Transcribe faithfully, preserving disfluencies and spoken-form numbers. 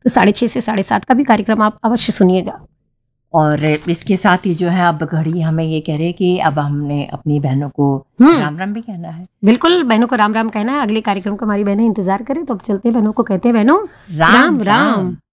तो साढ़े छः से साढ़े सात का भी कार्यक्रम आप अवश्य सुनिएगा। और इसके साथ ही जो है अब घड़ी हमें ये कह रहे हैं कि अब हमने अपनी बहनों को राम राम भी कहना है। बिल्कुल, बहनों को राम राम कहना है। अगले कार्यक्रम का हमारी बहनें इंतजार करें, तो अब चलते हैं, बहनों को कहते हैं बहनों राम राम, राम।